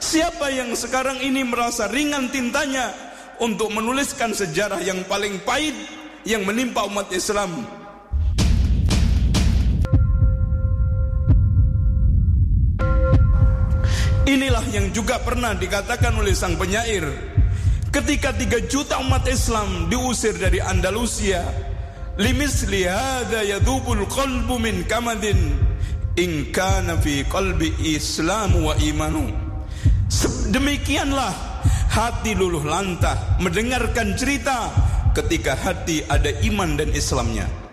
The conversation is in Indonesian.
Siapa yang sekarang ini merasa ringan tintanya untuk menuliskan sejarah yang paling pahit yang menimpa umat Islam? Inilah yang juga pernah dikatakan oleh sang penyair ketika 3 juta umat Islam diusir dari Andalusia. Limisli hadza yadhubul qalbu min kamadin in kana fi qalbi Islam wa imanu. Demikianlah hati luluh lantah mendengarkan cerita ketika hati ada iman dan Islamnya.